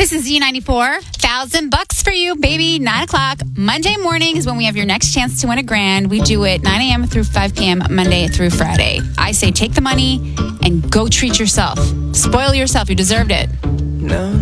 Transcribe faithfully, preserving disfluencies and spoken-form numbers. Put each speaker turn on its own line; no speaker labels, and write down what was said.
This is Z ninety-four. Thousand bucks for you, baby. Nine o'clock. Monday morning is when we have your next chance to win a grand. We do it nine a.m. through five p.m. Monday through Friday. I say take the money and go treat yourself. Spoil yourself. You deserved it.
No.